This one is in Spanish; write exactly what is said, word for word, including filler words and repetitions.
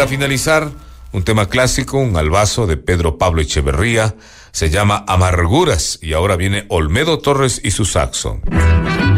para finalizar, un tema clásico, un albazo de Pedro Pablo Echeverría, se llama Amarguras, y ahora viene Olmedo Torres y su saxo.